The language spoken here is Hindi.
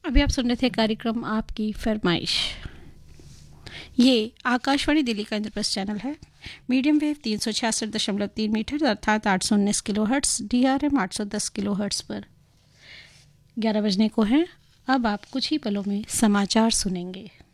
अभी आप सुन रहे थे कार्यक्रम आपकी फरमाइश। ये आकाशवाणी दिल्ली का इंद्रप्रस्थ चैनल है। मीडियम वेव 366.3 मीटर अर्थात 819 kilo hertz, DRM 810 kilo hertz पर 11 बजने को हैं। अब आप कुछ ही पलों में समाचार सुनेंगे।